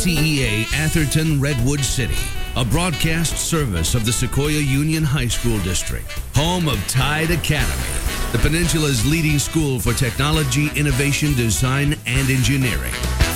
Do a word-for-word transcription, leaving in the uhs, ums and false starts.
C E A Atherton Redwood City, a broadcast service of the Sequoia Union High School District, home of Tide Academy, the Peninsula's leading school for technology, innovation, design, and engineering.